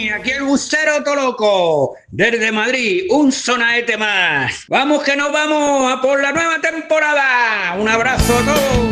Aquí el Bucero Toloco, desde Madrid, un sonaete más. Vamos que nos vamos a por la nueva temporada. Un abrazo a todos.